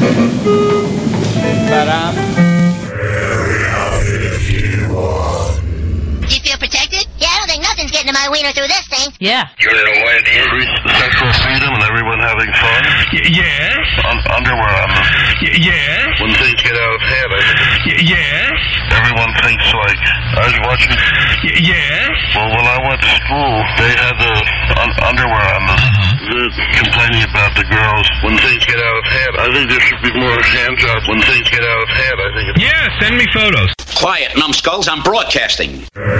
Do you feel protected? Yeah, I don't think nothing's getting to my wiener through this thing. Yeah. You want to know what it is? Sexual freedom and everyone having fun? Yes. Underwear on them. Yes. When things get out of hand, I think Yes. everyone thinks like, I was watching... Yes. Well, when I went to school, they had the underwear on them. They're complaining about the girls. When things get out of hand, I think there should be more hand jobs. When things get out of hand, I think... Yeah, send me photos. Quiet, numbskulls, I'm broadcasting.